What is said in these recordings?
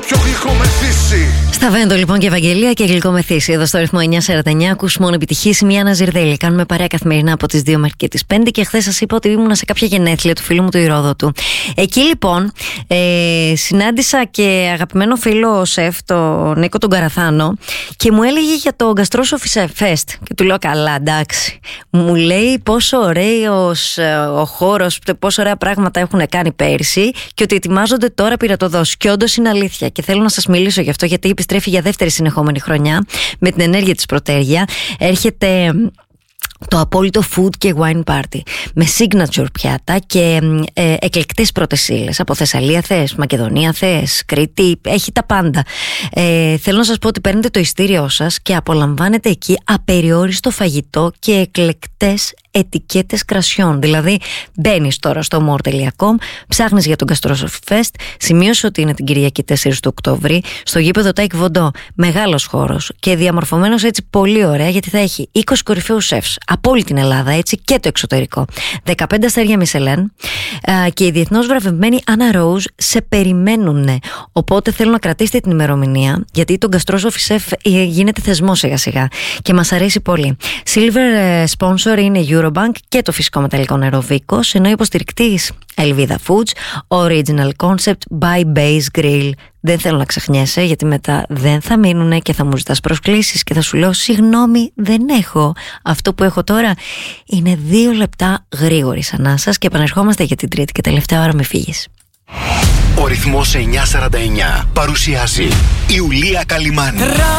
πιο γλυκό μεθύσι. Σταβέντο λοιπόν και Ευαγγελία και γλυκό μεθύσι. Εδώ στο ρυθμό 949 ακούς μόνο επιτυχίες. Μια Αναζηρδέλη. Κάνουμε παρέα καθημερινά από τις 2 μέχρι και τις 5. Και χθες σας είπα ότι ήμουνα σε κάποια γενέθλια του φίλου μου του Ηρόδοτου. Εκεί λοιπόν συνάντησα και αγαπημένο φίλο σεφ, τον Νίκο τον Καραθάνο, και μου έλεγε για το Gastro Fest. Και του λέω καλά, εντάξει. Μου λέει πόσο ωραίος ο χώρος, πόσο ωραία πράγματα έχουν κάνει πέρσι και ότι ετοιμάζονται τώρα πειρατοδόσεις. Και όντως είναι αλήθεια. Και θέλω να σας μιλήσω γι' αυτό, γιατί επιστρέφει για δεύτερη συνεχόμενη χρονιά με την ενέργεια της Πρωτέργεια. Έρχεται το απόλυτο food και wine party με signature πιάτα και εκλεκτές πρώτες ύλες. Από Θεσσαλία θες, Μακεδονία θες, Κρήτη, έχει τα πάντα. Θέλω να σας πω ότι παίρνετε το ειστήριό σας και απολαμβάνετε εκεί απεριόριστο φαγητό και εκλεκτές ετικέτες κρασιών. Δηλαδή μπαίνεις τώρα στο more.com, ψάχνεις για τον Gastro Fest, σημείωσε ότι είναι την Κυριακή 4 του Οκτώβρη στο γήπεδο Τάικ Βοντό. Μεγάλος χώρος και διαμορφωμένος έτσι πολύ ωραία, γιατί θα έχει 20 κορυφαίους σεφς από όλη την Ελλάδα, έτσι, και το εξωτερικό. 15 αστέρια Μισελέν και οι διεθνώς βραβευμένοι Anna Rose σε περιμένουνε. Οπότε θέλω να κρατήσετε την ημερομηνία, γιατί το Gastro Chef γίνεται θεσμό σιγά σιγά και μας αρέσει πολύ. Silver sponsor είναι Eurobank και το φυσικό μεταλλικό νερό Vicos, ενώ υποστηρικτής Elvida Foods, Original Concept by Base Grill. Δεν θέλω να ξεχνιέσαι, γιατί μετά δεν θα μείνουνε και θα μου ζητάς προσκλήσεις και θα σου λέω συγγνώμη, δεν έχω. Αυτό που έχω τώρα είναι 2 λεπτά γρήγορης ανάσας και επανερχόμαστε για την τρίτη και τελευταία ώρα με φύγεις. Ο ρυθμός 949 παρουσιάζει Ιουλία Καλιμάνη.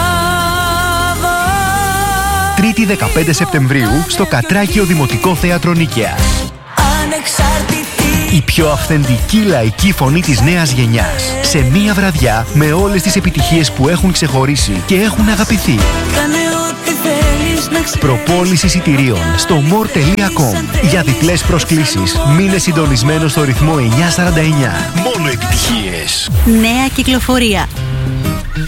Τρίτη 15 Σεπτεμβρίου στο Κατράκιο Δημοτικό Θέατρο Νίκαιας. Η πιο αυθεντική λαϊκή φωνή της νέας γενιάς. Σε μία βραδιά με όλες τις επιτυχίες που έχουν ξεχωρίσει και έχουν αγαπηθεί. Προπόληση εισιτηρίων στο more.com. Για διπλές προσκλήσεις μείνε συντονισμένο στο ρυθμό 949. Μόνο επιτυχίες. Νέα κυκλοφορία.